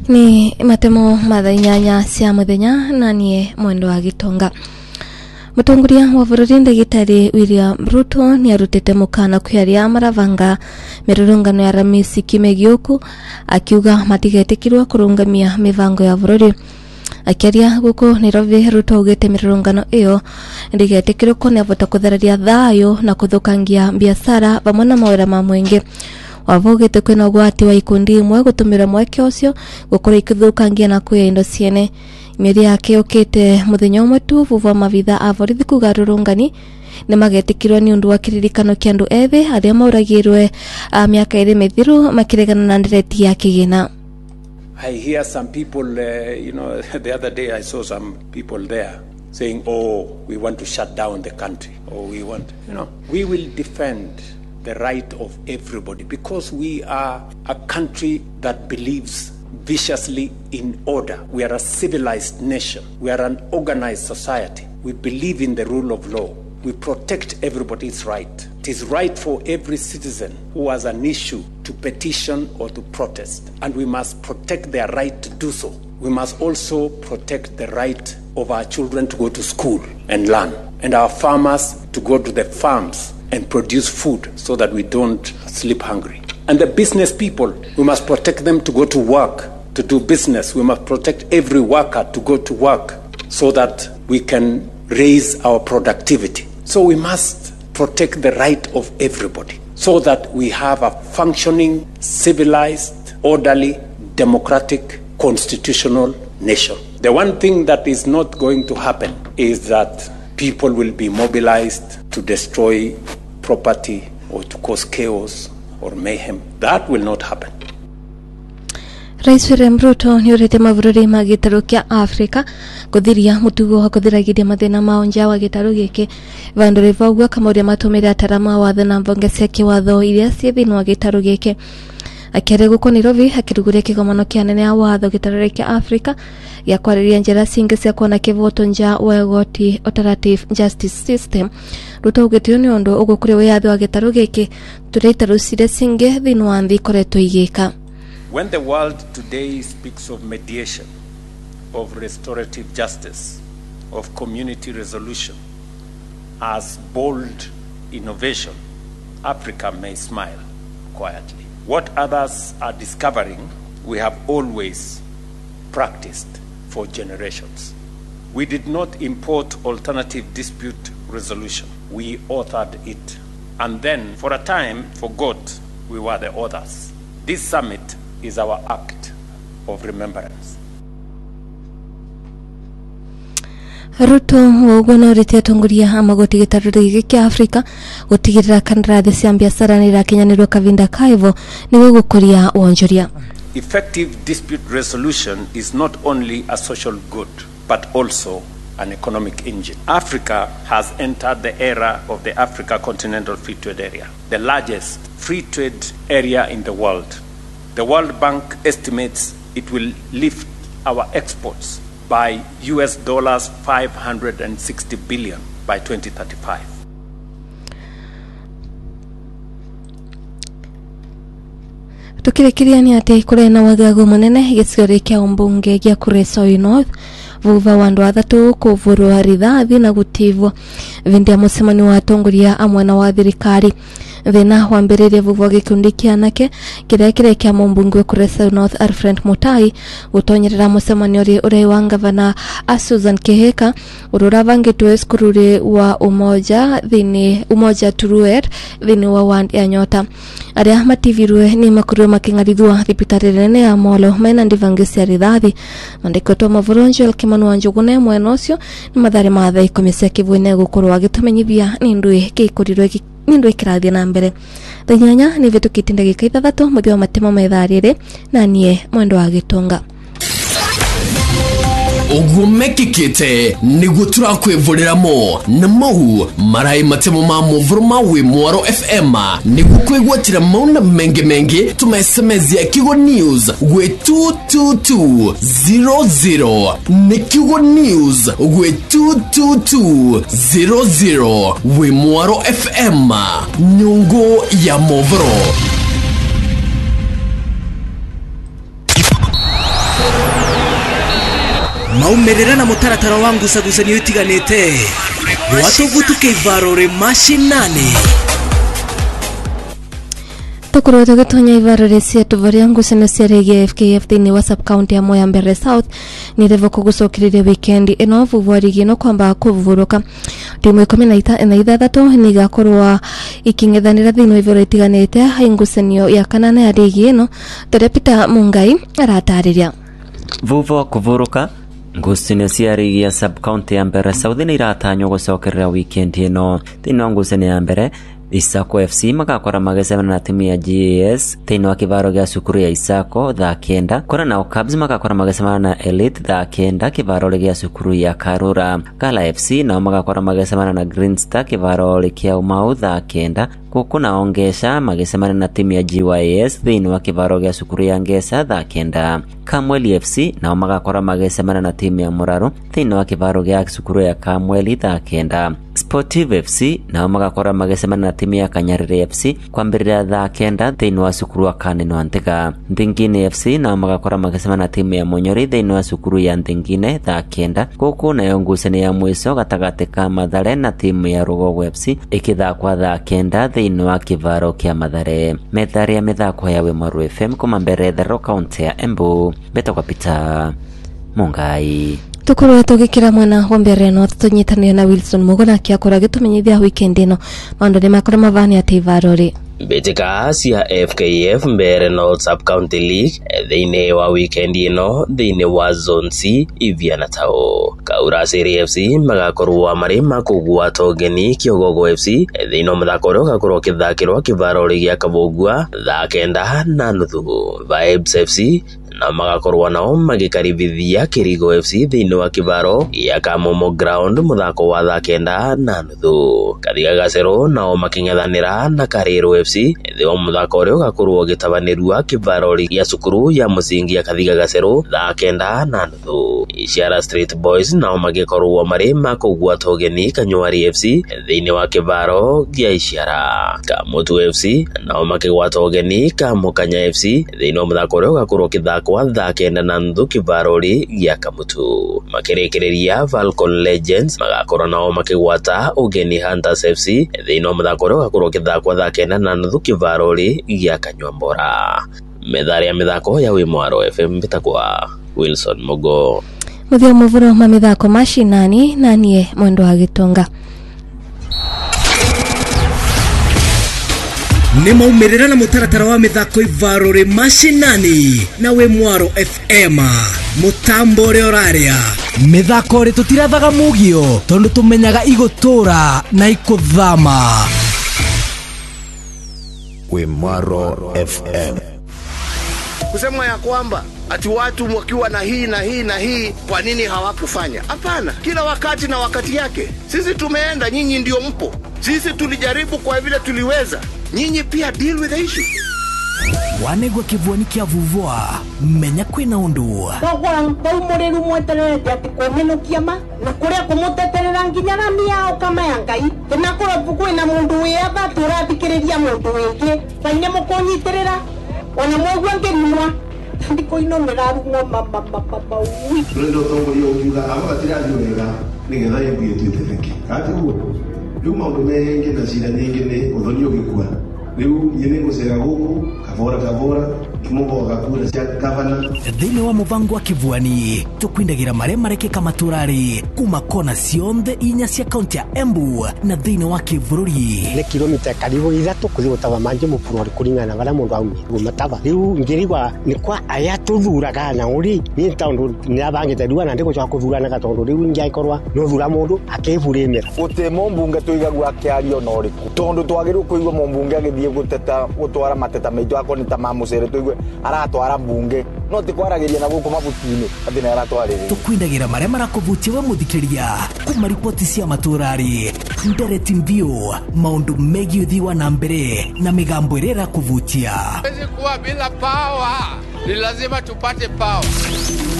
ni matemo mathanyanya cia muthenya na nie mwendo wa gitonga. Mutongoria wa bururi Ndagitari William Ruto ni arutete mukana kwiaria maravanga mirurungano ya Ramisi Kimegioku akiuga matigetikirwa kurungamia mivango ya bururi. Akiaria guko Nairobi, Ruto ugete mirurungano iyo ndigetikirwa ko nevota kuthararia thayo na kuthukangia biashara vamwe na mawira ma mwenge. Wavogete kwina ugwati wa ikundi imwe gutumira mweke ucio gukora ikithukangia na kuya indo ciene. Meri yake ukite muthenya umwe tu vuva mavitha avorithi kugarurungani ni magetikirwa ni undu wa kiririkano kia andu ethĩ aria mauragirwe miaka iri mithiru makiregana na ndireti ya kigina. I hear some people, the other day I saw some people there saying, oh, we want to shut down the country, or we want, we will defend the right of everybody because we are a country that believes viciously in order. We are a civilized nation. We are an organized society. We believe in the rule of law. We protect everybody's right. It is right for every citizen who has an issue to petition or to protest, and we must protect their right to do so. We must also protect the right of our children to go to school and learn, and our farmers to go to the farms and produce food so that we don't sleep hungry. And the business people, we must protect them to go to work, to do business. We must protect every worker to go to work so that we can raise our productivity. So we must protect the right of everybody so that we have a functioning, civilized, orderly, democratic, constitutional nation. The one thing that is not going to happen is that people will be mobilized to destroy property or to cause chaos or mayhem. That will not happen. Rais William Ruto ni urete mavururi ma gitaru kia Afrika kuthiria mutugo wa kuthiragiria mathina mao nja wa gitaru giki vandore vagwa kamoria matumira atarama watho na mbonge cia kiwatho iria cie thiini wa gitaru giki. Akiaria guko Nairobi akiruguria kigomano kia nene ya watho gitaru kia Afrika ya kwariria njira cingi cia kuona kivoto nja wa igoti alternative justice system. Ruto ugitio ni undu ugukuri wiyathi wa gitaru giki turitaru cire cingi thiini wa nthi koretwo igika. When the world today speaks of mediation, of restorative justice, of community resolution as bold innovation, Africa may smile quietly. What others are discovering, we have always practiced for generations. We did not import alternative dispute resolution. We authored it, and then for a time forgot we were the authors. This summit is our act of remembrance. Ruto wogona urite atongoria amagoti gitaru giki kia Afrika gutigirira kandarathi cia biashara ni rakinyanirwa kavinda kaivo niwe gukuria wonjoria. Effective dispute resolution is not only a social good but also an economic engine. Africa has entered the era of the Africa Continental Free Trade Area, the largest free trade area in the world. The World Bank estimates it will lift our exports by US dollars 560 billion by 2035. Tukirekiria ni ati kurena wagago munene gicigori kia umbunge gia Kuresoi North vuva wandu athatu kuvurwa rithathi na gutivwa vindi ya musemani wa atongoria amwe na wa thirikari. Thina wambiririe vuva gikundi kia nake kiria kia mumbunge wa Kuresoi North Alfred Mutai gutonyerera musemani uri wa gavana Susan Kihika urura vangitwe skururi wa umoja Turuet thini wa ward ya Nyota. Aria mativirwe ni makuru makingarithwa thibitari nene ya Molo mena ndivangi cia rithathi. Mandiko to mavurunjo Kimani wa Njuguna mwena ucio ni mathare ma thaa 10 cia kivwene gukorwo agitumenyithia ni ndui gikurirwe ni ndui kirathia na mbere. Thanyanya ni vitukite ndagika 3 muthio matemo metharire na nie mwendo wa gitonga. Ugumekikite niguo turakwivuriramo na mau marai matemo ma muvuruma wi Mwaro FM niguo kwigwatira mauna mengi tumesemezia Kigo News gwe 22200 ni Kigo News gwe 22200 wi Mwaro FM nyungu ya muvuro. maumerera na mutaratara wangu sagusanyo itiganite watugutuke ivarore mashinani tukuroto gitonya ivarore cia tuvaria ngusano cia rege FKF thini wa sub county ya Moya Mbere South ni revo kugusokirire weekend ino vuvuarigi no kwamba kuvuruka timu 16 ni gakorwa ikingethanira thini ivore itiganite haingusanio ya kanana ya rege ino Peter Mungai aratariria vuvo kuvuruka ngusino cia rege ya sub county ya Mbere South ni iratanyo gucokerera weekend ino thini wa ngusano ya mbere Isako FC magakora magesema na timu ya GAS thini wa kivaro gya cukuru ya Isako thaa 9 kora nao Cubs magakora magesema na Elite thaa 9 kivaro gya cukuru ya Karura. Gala FC nao magakora magesema na Green Star kivaro gya Umau thaa 9 kuku na ongesha magesema na timu ya GYS thini wa kivaro gya cukuru ya Ngesa thaa 9. Kamweli FC nao magakora magesema na timu ya Muraro thini wa kivaro gya cukuru ya Kamweli thaa 9. Sportive FC nao magakora magesema na timu ya Kanyarire FC kwambirira thaa 9 thini wa cukuru wa Kaneno Antega. Ndingine FC nao magakora magesema na timu ya Monyori thini wa cukuru ya Ndingine thaa 9 kuku na ngusano ya mwiso gatagati ka Mathare na timu ya Rugogo FC ikithakwa thaa 9 thini wa kivaro kia Mathare. Methari ya mithako ya Wemaru FM kuma Mbere Thero County ya Embu betokwa Peter Mungai. Tukuru tugikira mwana wa Mbere no tunyitanire na Wilson Mugona kiakora gitumenyithia weekend ino maundu ni makora mavani ativarori Betika cia FKF Mbere North Sub County League thini wa weekend ino thini wa Zone C Iviana Tao. Kaura City FC magakorwa mari makugwa togeni Kiogogo FC thini muthakoro gakorwo kithakirwa kivarori gya Kabogwa thaa 9:30. Vibes FC na magakorwa nao magikaribithia Kirigo FC thini wa kivaro ya Kamomo Ground muthako wa thaa 9:30. Kathiga Gacero nao makingethanira na Kariro FC thiwa muthako uria gakorwo gitabanirwa kivarori ya cukuru ya musingi ya Kathiga Gacero thaa 9:30. Ishara Street Boys nao magikorwo mari makugwa togeni Kanyuari FC thini wa kivaro gya Ishara. Kamutu FC nao makigwa togeni Kamukanya FC thini wa muthako uria gakorwo kithako kwa thaa 9:30 kivarori gya Kamutu. Makirekereria Falcon Legends magakora nao makigwata ugeni Hunters FC thini wa muthako uria gakorwo kithakwa thaa 9:30 kivarori gya Kanywambora. Methari ya mithako ya Wimwaro FM bitakwa Wilson Mugo. muthio muvuro ma mithako mashinani nanie mwendo wa Gitonga. ni maumerera na mutaratara wa mithako ivarore mashinani na Wimwaro FM mutambore oraria mithako ri tutirathaga mugio tondu tumenyaga igutura na ikuthama. Wimwaro FM. Kusema ya kwamba ati watu wakiwa na hii na hii na hii kwa nini hawakufanya? Hapana, kila wakati na wakati yake. Sisi tumeenda, nyinyi ndio mpo. Sisi tulijaribu kwa vile tuliweza. Nyinyi pia deal with the issue. Wanegwa kivuani kia vuvua menya kwina undu kwa umuriru mwetererete ati kumenukia ma na kuria kumuteterera nginya na miao kama ya Ngai tena korobu kwina mundu wiatha turathikiriria mundu wingi kaine mukunyitirira ona mwegwa ngirimwa ndiko ino mirarumwa mama ui ndo tongo yo uga aba tirathi wega nigetha yembuye twitetheki ati ugo riu maundu mengi na cira nyingi ni uthonio gikua riu nyene ngocera guku kavora kimogoga kura cia gavana thini wa muvango wa kivuani tukwindagira marekeka maturari kuma kona cionthe inya cia kaunti ya Embu na thini wa kivururi ni kilomita karibu 3 kuthigotava manje mupurori kuringana varia mundu aumire gumatava riu ngirigwa ni kwa aya tuthuraga na uri ni taundu ni abangite riu na ndiko cha kuthurana gatondu riu ngiaikorwa no thura mundu akivurimira gute mumbunge tuigagwa akiario no riku tondu twagiru kuigwa mumbunge agithie guteta gutwara mateta meitu akoni ta mamucere tuigwe aratwara mbunge no tikwaragiria na guku mabutini athi na aratwarira tukwindagira maria marakuvutia we muthikiriria kuma ripoti cia maturari Mbere TV maundu megi uthiwa na mbere na migambo irera kuvutia. Hawezi kuwa bila power, ni lazima tupate power.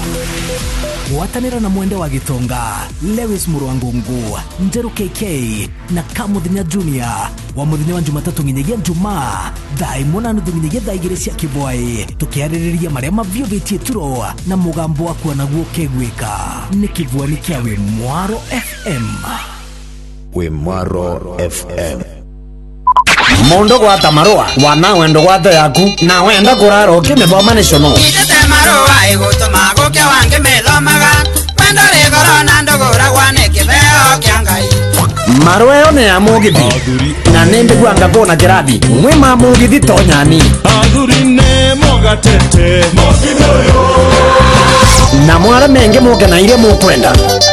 Watanira na mwende wa Gitonga, Lewis Murwangungu, Njeru KK na Kamuthinya Junior wa muthenya wa Jumatatu nginyagia Jumaa thaa nuthu nginyagia thaa igiri cia kibwai tukiaririria maria mavyuvitie turo na mugambo wa kuona guo kegwika ni kivwani kia We Mwaro FM. We Mwaro FM. Mondo gwata marua wana wendo gwata yaku na wenda kuraro kimethoma national itete marua igutuma gukia wange melomaga wendo rigoro na ndogora gwane kibeo kia Ngai marua yo ne amugithi na nende gwanga bona kirathi mwe mamugithi tonyani athuri ne mogatete mokinoyo na mwara menge muke na ile mukwenda